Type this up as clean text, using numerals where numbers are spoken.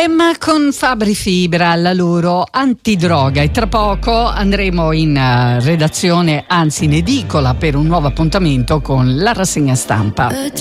Them con Fabri Fibra, la loro antidroga, e tra poco andremo in redazione, anzi in edicola, per un nuovo appuntamento con la rassegna stampa.